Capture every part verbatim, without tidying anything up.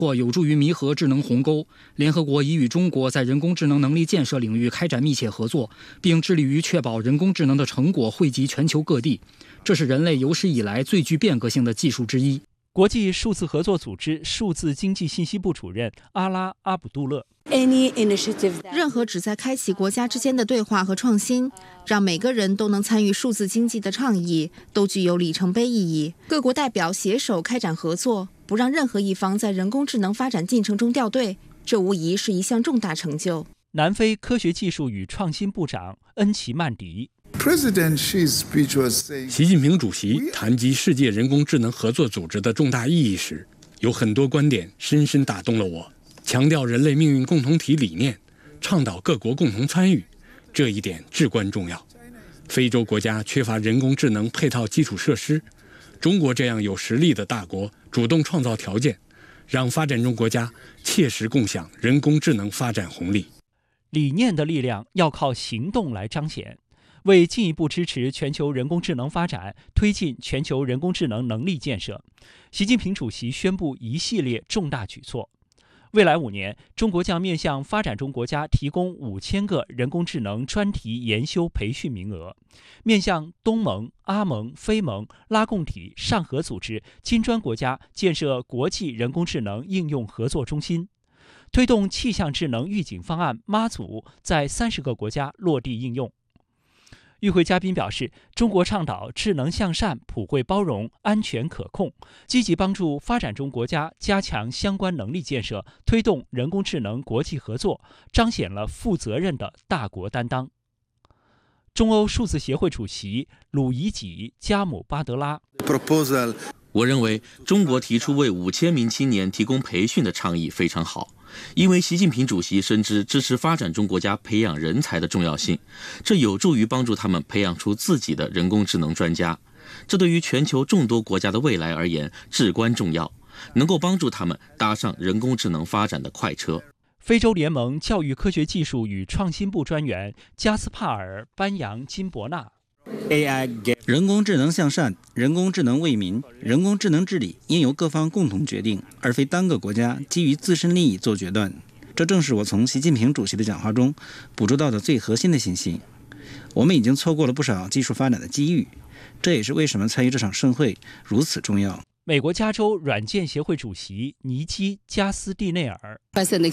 或有助于弥合智能鸿沟。联合国已与中国在人工智能能力建设领域开展密切合作，并致力于确保人工智能的成果惠及全球各地。这是人类有史以来最具变革性的技术之一。 国际数字合作组织数字经济信息部主任阿拉阿卜杜勒。 任何旨在开启国家之间的对话和创新，让每个人都能参与数字经济的倡议，都具有里程碑意义。各国代表携手开展合作，不让任何一方在人工智能发展进程中掉队，这无疑是一项重大成就。 南非科学技术与创新部长恩奇曼迪。 习近平主席谈及世界人工智能合作组织的重大意义时，有很多观点深深打动了我。强调人类命运共同体理念，倡导各国共同参与，这一点至关重要。非洲国家缺乏人工智能配套基础设施，中国这样有实力的大国主动创造条件，让发展中国家切实共享人工智能发展红利。 理念的力量要靠行动来彰显。为进一步支持全球人工智能发展，推进全球人工智能能力建设，习近平主席宣布一系列重大举措。未来五年，中国将面向发展中国家提供五千个人工智能专题研修培训名额，面向东盟、阿盟、非盟、拉共体、上合组织、金砖国家建设国际人工智能应用合作中心，推动气象智能预警方案妈祖在三十个国家落地应用。与会嘉宾表示，中国倡导智能向善、普惠包容、安全可控，积极帮助发展中国家加强相关能力建设，推动人工智能国际合作，彰显了负责任的大国担当。中欧数字协会主席鲁伊吉·加姆巴德拉。 我认为中国提出为五千名青年提供培训的倡议非常好，因为习近平主席深知支持发展中国家培养人才的重要性，这有助于帮助他们培养出自己的人工智能专家，这对于全球众多国家的未来而言至关重要，能够帮助他们搭上人工智能发展的快车。 非洲联盟教育科学技术与创新部专员加斯帕尔·班扬金伯纳。 人工智能向善，人工智能为民，人工智能治理应由各方共同决定，而非单个国家基于自身利益做决断。这正是我从习近平主席的讲话中捕捉到的最核心的信息。我们已经错过了不少技术发展的机遇，这也是为什么参与这场盛会如此重要。 美国加州软件协会主席尼基·加斯蒂内尔。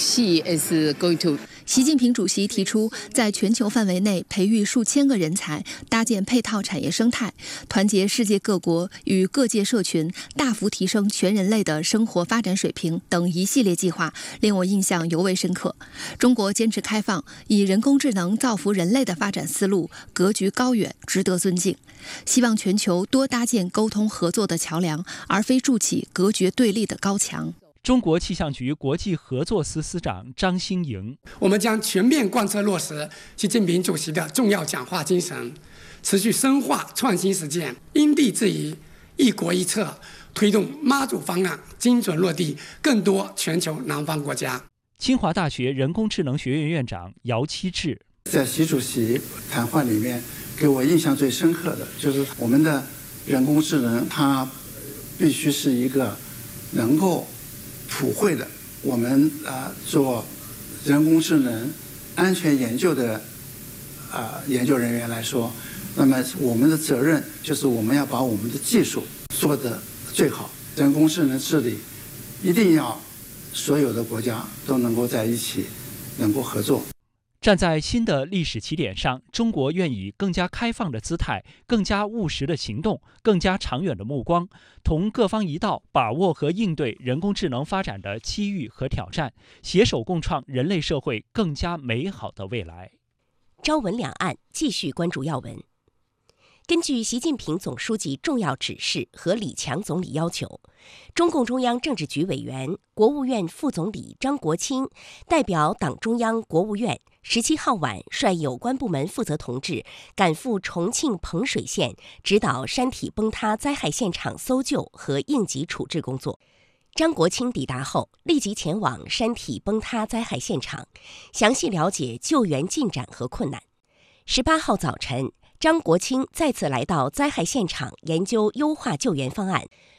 习近平主席提出，在全球范围内培育数千个人才，搭建配套产业生态，团结世界各国与各界社群，大幅提升全人类的生活发展水平等一系列计划，令我印象尤为深刻。中国坚持开放，以人工智能造福人类的发展思路，格局高远，值得尊敬。希望全球多搭建沟通合作的桥梁，而非筑起隔绝对立的高墙。 中国气象局国际合作司司长张新颖。 我们将全面贯彻落实习近平主席的重要讲话精神，持续深化创新实践，因地制宜，一国一策，推动妈祖方案精准落地更多全球南方国家。 清华大学人工智能学院院长姚期智。 在习主席谈话里面，给我印象最深刻的就是我们的人工智能，它必须是一个能够普惠的。我们啊、呃、做人工智能安全研究的啊、呃、研究人员来说，那么我们的责任就是我们要把我们的技术做得最好。人工智能治理一定要所有的国家都能够在一起，能够合作。 站在新的历史起点上，中国愿以更加开放的姿态、更加务实的行动、更加长远的目光，同各方一道把握和应对人工智能发展的机遇和挑战，携手共创人类社会更加美好的未来。 朝闻两岸，继续关注要闻。根据习近平总书记重要指示和李强总理要求，中共中央政治局委员、国务院副总理张国清代表党中央、国务院十七号晚率有关部门负责同志赶赴重庆彭水县，指导山体崩塌灾害现场搜救和应急处置工作。张国清抵达后，立即前往山体崩塌灾害现场，详细了解救援进展和困难。十八号早晨，张国清再次来到灾害现场研究优化救援方案，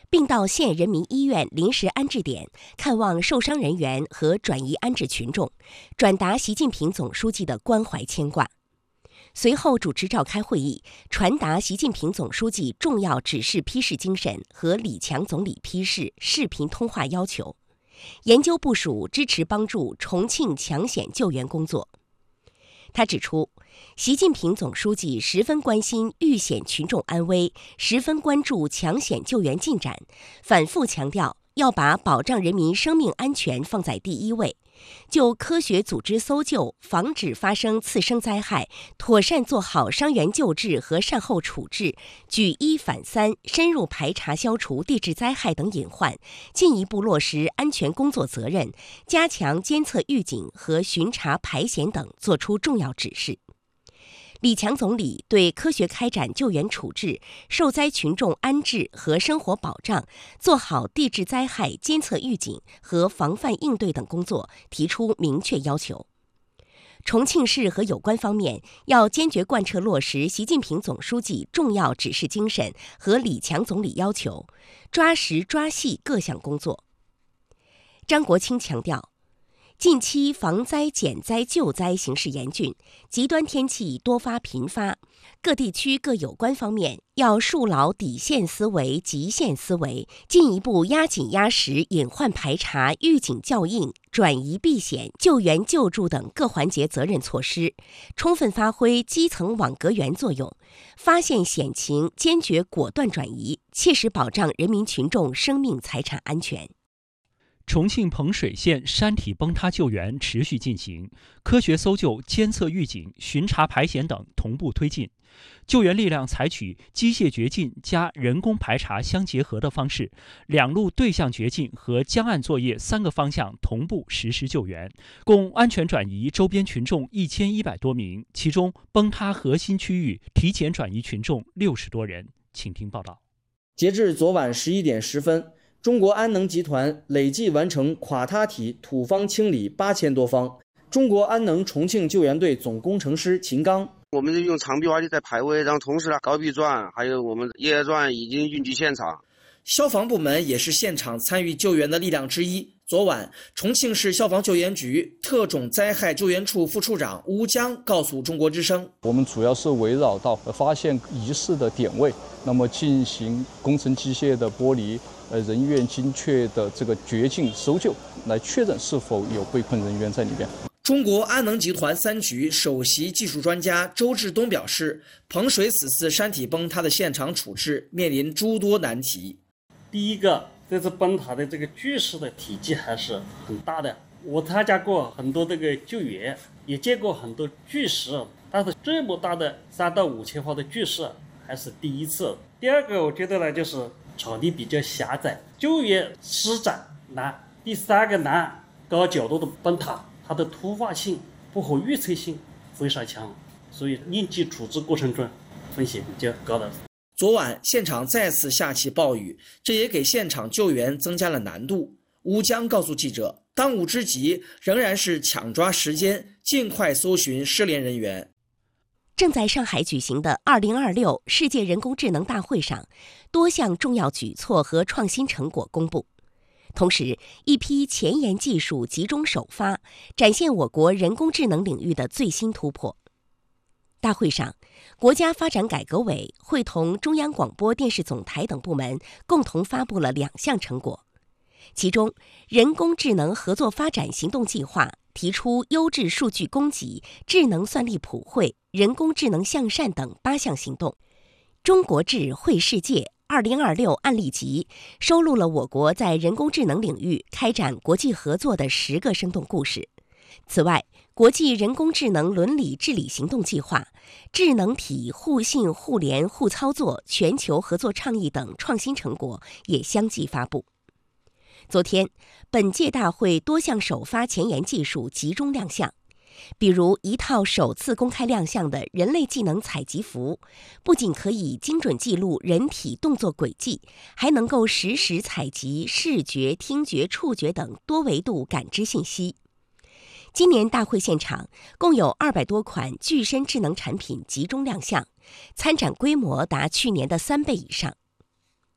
并到县人民医院临时安置点看望受伤人员和转移安置群众，转达习近平总书记的关怀牵挂。随后主持召开会议，传达习近平总书记重要指示批示精神和李强总理批示视频通话要求，研究部署支持帮助重庆抢险救援工作。他指出，习近平总书记十分关心遇险群众安危，十分关注抢险救援进展，反复强调要把保障人民生命安全放在第一位，就科学组织搜救，防止发生次生灾害，妥善做好伤员救治和善后处置，举一反三，深入排查消除地质灾害等隐患，进一步落实安全工作责任，加强监测预警和巡查排险等作出重要指示。李强总理对科学开展救援处置、受灾群众安置和生活保障，做好地质灾害监测预警和防范应对等工作提出明确要求。重庆市和有关方面要坚决贯彻落实习近平总书记重要指示精神和李强总理要求，抓实抓细各项工作。张国清强调，近期防灾减灾救灾形势严峻，极端天气多发频发，各地区各有关方面要树牢底线思维、极限思维，进一步压紧压实隐患排查、预警校应、转移避险、救援救助等各环节责任措施，充分发挥基层网格员作用，发现险情坚决果断转移，切实保障人民群众生命财产安全。 重庆彭水县山体崩塌救援持续进行，科学搜救、监测预警、巡查排险等同步推进。救援力量采取机械掘进加人工排查相结合的方式，两路对向掘进和江岸作业三个方向同步实施救援，共安全转移周边群众一千一百多名，其中崩塌核心区域提前转移群众六十多人。请听报道。 截至昨晚十一点十分，中国安能集团累计完成垮塌体土方清理八千多方。中国安能重庆救援队总工程师秦刚， 我们用长臂挖地在排位，然后同时呢，高臂钻还有我们野钻已经运抵现场。 消防部门也是现场参与救援的力量之一。昨晚，重庆市消防救援局特种灾害救援处副处长吴江告诉中国之声， 我们主要是围绕到发现疑似的点位，那么进行工程机械的剥离，呃，人员精确的这个掘进搜救，来确认是否有被困人员在里边。 中国安能集团三局首席技术专家周志东表示，彭水此次山体崩塌的现场处置面临诸多难题。 第一个，这次崩塌的这个巨石的体积还是很大的，我参加过很多这个救援，也见过很多巨石，但是这么大的三到五千方的巨石还是第一次。第二个，我觉得呢，就是场地比较狭窄，救援施展难。第三个难，高角度的崩塌，它的突发性、不可预测性非常强，所以应急处置过程中风险比较高的。 昨晚现场再次下起暴雨，这也给现场救援增加了难度。吴江告诉记者，当务之急仍然是抢抓时间，尽快搜寻失联人员。 正在上海举行的二零二六世界人工智能大会上，多项重要举措和创新成果公布。同时，一批前沿技术集中首发，展现我国人工智能领域的最新突破。大会上，国家发展改革委会同中央广播电视总台等部门共同发布了两项成果，其中，人工智能合作发展行动计划提出优质数据供给、智能算力普惠、人工智能向善等八项行动。中国智慧世界二零二六案例集收录了我国在人工智能领域开展国际合作的十个生动故事。此外，国际人工智能伦理治理行动计划、智能体互信互联互操作全球合作倡议等创新成果也相继发布。昨天，本届大会多项首发前沿技术集中亮相，比如一套首次公开亮相的人类技能采集服，不仅可以精准记录人体动作轨迹，还能够实时采集视觉、听觉、触觉等多维度感知信息。今年大会现场共有二百多款具身智能产品集中亮相，参展规模达去年的三倍以上。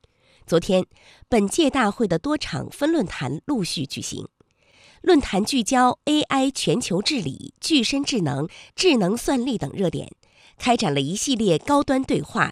昨天，本届大会的多场分论坛陆续举行。论坛聚焦 A I 全球治理、具身智能、智能算力等热点，开展了一系列高端对话、